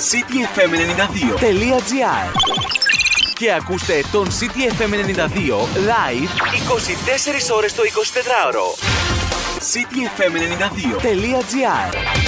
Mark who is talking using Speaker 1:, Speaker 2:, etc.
Speaker 1: cityfm92.gr και ακούστε τον CityFM 92 live 24 ώρες το 24ωρο. cityfm92.gr